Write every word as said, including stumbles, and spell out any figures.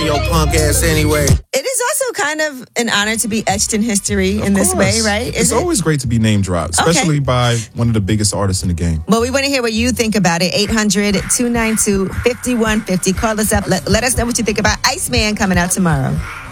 your punk ass anyway. It is also kind of an honor to be etched in history in this way, right? Is it's it? always great to be name dropped, especially Okay. by one of the biggest artists in the game. Well, we want to hear what you think about it. eight hundred, two nine two, five one five zero. Call us up. Let, let us know what you think about Iceman coming out tomorrow.